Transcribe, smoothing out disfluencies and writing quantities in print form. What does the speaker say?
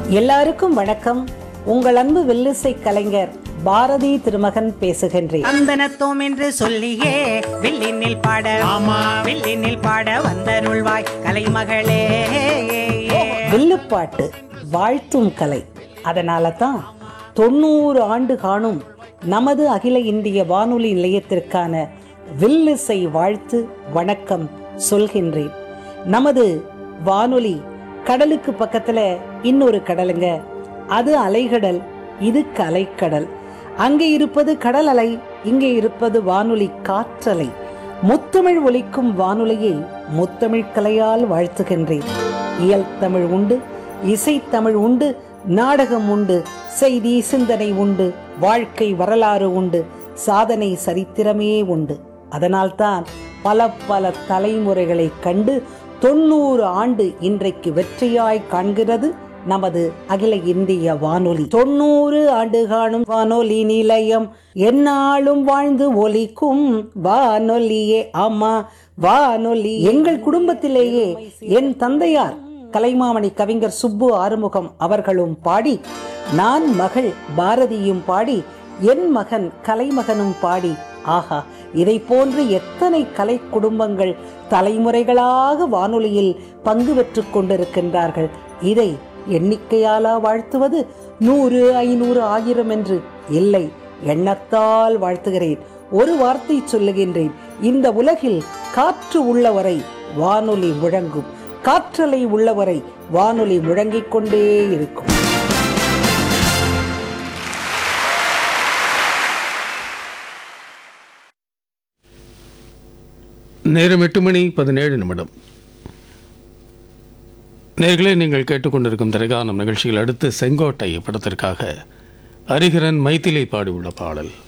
எல்லாருக்கும் வணக்கம். உங்கள் அன்பு வில்லிசை கலைஞர் பாரதி திருமகன் பேசுகின்றேன். அந்தனத்தோம் என்று சொல்லியே வில்லினில் பாட வந்தருள்வாய் கலைமகளே. வில்லுப்பாட்டு வாழ்த்தும் கலை. அதனால தான் 90 ஆண்டு காணும் நமது அகில இந்திய வானொலி நிலையத்திற்கான வில்லிசை வாழ்த்து வணக்கம் சொல்கின்றேன். நமது வானொலி கடலுக்கு பக்கத்துல இன்னொரு கடலுங்க. அது அலைகடல், இது கலைக்கடல். அங்கே இருப்பது கடல் அலை, இங்கே இருப்பது வானொலி காற்றலை. முத்தமிழ் ஒலிக்கும் வானொலியை முத்தமிழ் கலையால் வாழ்த்துகின்றேன். இயல் தமிழ் உண்டு, இசைத்தமிழ் உண்டு, நாடகம் உண்டு, செய்தி சிந்தனை உண்டு, வாழ்க்கை வரலாறு உண்டு, சாதனை சரித்திரமே உண்டு. அதனால்தான் பல தலைமுறைகளை கண்டு 90 ஆண்டு இன்றைக்கு வெற்றியாய் காண்கிறது நமது அகில இந்திய வானொலி. 90 ஆண்டு காணும் வானொலி நிலையம், எந்நாளும் வாழ்ந்து ஒலிக்கும் வானொலியே. ஆமா, வானொலி. எங்கள் குடும்பத்திலேயே என் தந்தையார் கலைமாமணி கவிஞர் சுப்பு ஆறுமுகம் அவர்களும் பாடி, நான் மகள் பாரதியும் பாடி, என் மகன் கலைமகனும் பாடி, ஆஹா, இதை போன்று எத்தனை கலை குடும்பங்கள் தலைமுறைகளாக வானொலியில் பங்கு பெற்றுக் கொண்டிருக்கின்றார்கள். இதை எண்ணிக்கையாலா வாழ்த்துவது? 100, 500, 1000 என்று இல்லை, எண்ணத்தால் வாழ்த்துகிறேன். ஒரு வார்த்தை சொல்லுகின்றேன். இந்த உலகில் காற்று உள்ளவரை வானொலி முழங்கும், காற்றலை உள்ளவரை வானொலி முழங்கிக் கொண்டே இருக்கும். நேரம் 8:17. நேர்களே, நீங்கள் கேட்டுக்கொண்டிருக்கும் திரைகானம் நிகழ்ச்சியில் அடுத்து செங்கோட்டை படத்திற்காக ஹரிஹரன் மைதிலி பாடியுள்ள பாடல்.